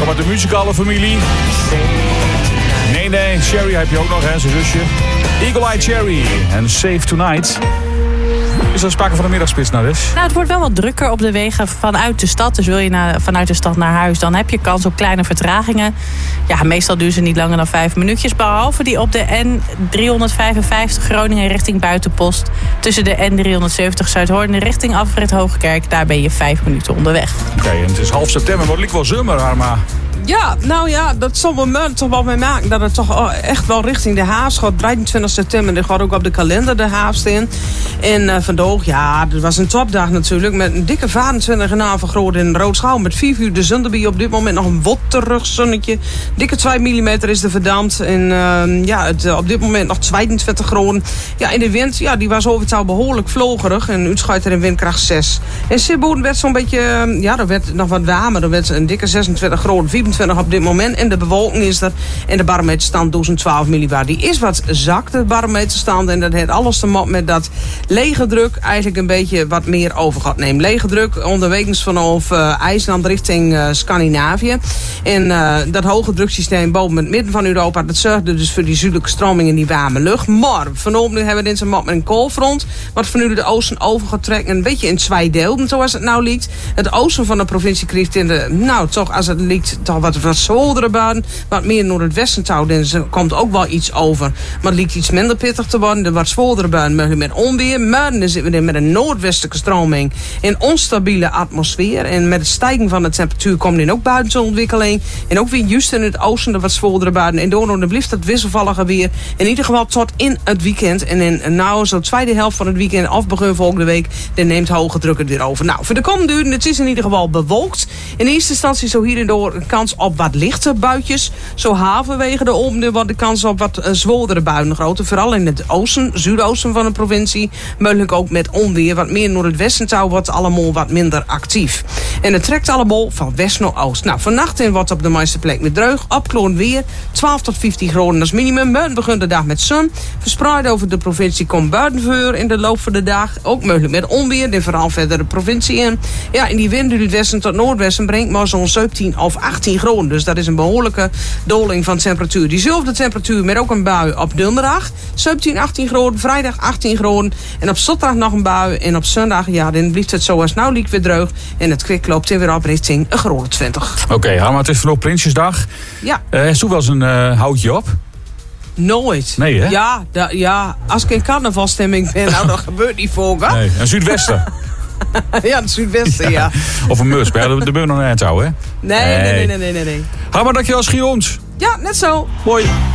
Kom uit de muzikale familie. Nee, Cherry heb je ook nog, hè, zijn zusje. Eagle Eye Cherry en Save Tonight. Is er sprake van een middagspits nou dus? Nou, het wordt wel wat drukker op de wegen vanuit de stad. Dus wil je vanuit de stad naar huis, dan heb je kans op kleine vertragingen. Ja, meestal duren ze niet langer dan 5 minuutjes. Behalve die op de N355 Groningen richting Buitenpost. Tussen de N370 Zuidhoorn richting Afrit Hoogkerk. Daar ben je 5 minuten onderweg. Oké, en het is half september, maar het lijkt wel zomer, maar... Ja, nou ja, dat zal we toch wel mee maken dat het toch echt wel richting de haast gaat. 23 september, er gaat ook op de kalender de haast in. En vandaag, ja, dat was een topdag natuurlijk. Met een dikke 25 graden vergroot in Roodschouw. Met 4 uur de zon erbij. Op dit moment nog een wotterig zonnetje. Dikke 2 mm is er verdampt. En op dit moment nog 22 graden. Ja, in de wind, ja, die was overal behoorlijk vlogerig. En uitschuit er in windkracht 6. En Sibboen werd zo'n beetje, er werd nog wat warmer. Er werd een dikke 26 graden, 24 op dit moment. En de bewolking is er. En de barometerstand 1012 millibar. Die is wat zakt, de barometerstand. En dat heeft alles te maken met dat lege druk eigenlijk een beetje wat meer over gaat nemen. Lege druk onderwegens vanaf IJsland richting Scandinavië. En dat hoge druksysteem boven het midden van Europa, dat zorgde dus voor die zuidelijke stroming in die warme lucht. Maar vanochtend hebben we dit met een koolfront, wat van nu de oosten over gaat trekken. Een beetje in 2 delen, zoals het nou lijkt. Het oosten van de provincie krijgt in de, toch als het lijkt, toch wat zwoordere buien, wat meer naar het westen te houden. En er komt ook wel iets over. Maar het lijkt iets minder pittig te worden. De wat zwoordere buien met onweer. Maar dan zitten we met een noordwestelijke stroming in onstabiele atmosfeer. En met het stijgen van de temperatuur komt er ook buitenontwikkeling. En ook weer juist in het oosten de wat zwoordere buien. En daardoor blijft het wisselvallige weer. In ieder geval tot in het weekend. En in zo'n tweede helft van het weekend of begin volgende week, dan neemt hoge druk het weer over. Nou, voor de komende uren, het is in ieder geval bewolkt. In eerste instantie zo hier en door een kans op wat lichte buitjes. Zo halverwege de omde wordt de kans op wat zwoordere buien groter. Vooral in het oosten, zuidoosten van de provincie. Mogelijk ook met onweer. Wat meer naar het westen touw wordt allemaal wat minder actief. En het trekt allemaal van west naar oost. Nou, vannacht wordt op de meeste plek met dreug. Opkloorn weer. 12 tot 15 graden als minimum. Morgen begint de dag met zon. Verspreid over de provincie komt buitenvuur in de loop van de dag. Ook mogelijk met onweer. En vooral verder de provincie in. Ja, en die wind uit het westen tot noordwesten brengt maar zo'n 17 of 18 graden. Dus dat is een behoorlijke doling van temperatuur. Diezelfde temperatuur met ook een bui op donderdag. 17, 18 graden. Vrijdag 18 graden. En op zaterdag nog een bui. En op zondag, ja, dan blijft het zoals nou liek weer droog. En het kwik loopt weer op richting een graden 20. Oké, maar het is vandaag Prinsjesdag. Ja. Zoek wel eens een houtje op? Nooit. Nee, hè? Ja, als ik in carnavalstemming ben, nou, dat gebeurt niet volgen. Nee, een Zuidwesten. Ja, het zuidwesten, ja. Of een mus, maar dat ben je nog net houden, hè? Nee. Maar dankjewel, Schierons. Ja, net zo. Mooi.